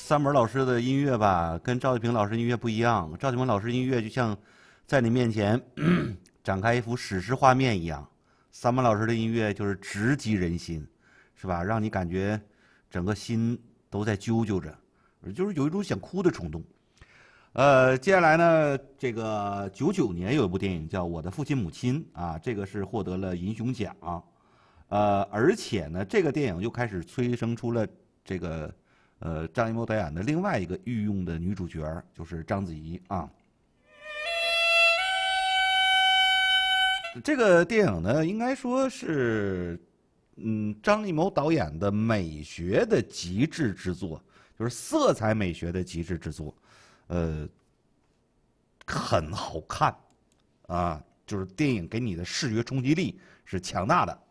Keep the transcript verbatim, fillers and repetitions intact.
三门老师的音乐吧，跟赵丽萍老师音乐不一样。赵丽萍老师音乐就像在你面前展开一幅史诗画面一样，三门老师的音乐就是直击人心，是吧？让你感觉整个心都在揪揪着，就是有一种想哭的冲动。呃，接下来呢，这个九九年有一部电影叫《我的父亲母亲》啊，这个是获得了银熊奖，呃，而且呢，这个电影又开始催生出了这个呃张艺谋导演的另外一个御用的女主角，就是章子怡啊。这个电影呢，应该说是嗯张艺谋导演的美学的极致之作，就是色彩美学的极致之作。呃，很好看，啊，就是电影给你的视觉冲击力是强大的。